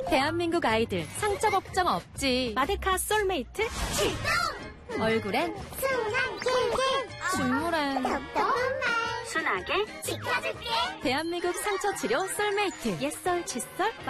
대한민국 아이들 상처 걱정 없지. 마데카 솔메이트 출동! 얼굴엔 순한 캔캔 중물엔 덕덕한 말 순하게 지켜줄게. 대한민국 상처 치료 솔메이트 옛설 칫솔